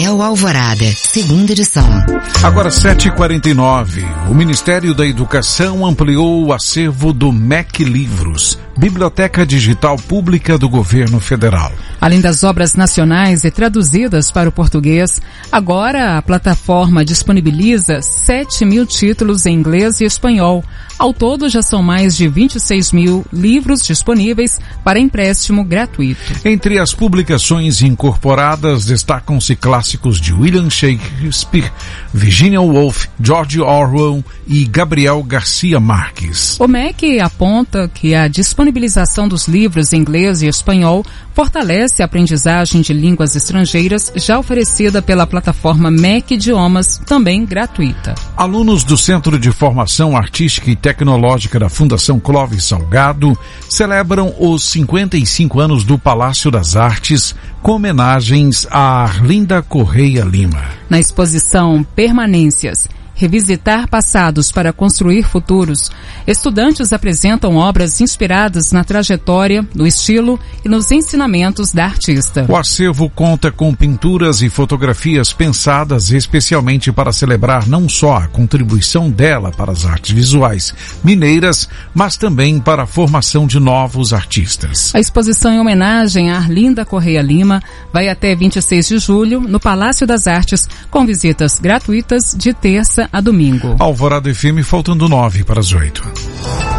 Hotel Alvorada, segunda edição. Agora 7h49. O Ministério da Educação ampliou o acervo do MEC Livros, Biblioteca Digital Pública do Governo Federal. Além das obras nacionais e traduzidas para o português, agora a plataforma disponibiliza 7.000 títulos em inglês e espanhol. Ao todo, já são mais de 26.000 livros disponíveis para empréstimo gratuito. Entre as publicações incorporadas, destacam-se clássicos de William Shakespeare, Virginia Woolf, George Orwell e Gabriel Garcia Marques. O MEC aponta que a disponibilização dos livros em inglês e espanhol fortalece a aprendizagem de línguas estrangeiras já oferecida pela plataforma MEC Idiomas, também gratuita. Alunos do Centro de Formação Artística e Tecnológica da Fundação Clóvis Salgado celebram os 55 anos do Palácio das Artes com homenagens a Arlinda Correia Lima. Na exposição Permanências, Revisitar passados para construir futuros, estudantes apresentam obras inspiradas na trajetória, no estilo e nos ensinamentos da artista. O acervo conta com pinturas e fotografias pensadas especialmente para celebrar não só a contribuição dela para as artes visuais mineiras, mas também para a formação de novos artistas. A exposição em homenagem a Arlinda Correia Lima vai até 26 de julho no Palácio das Artes, com visitas gratuitas de terça a domingo. Alvorada FM, faltando 9 para as 8.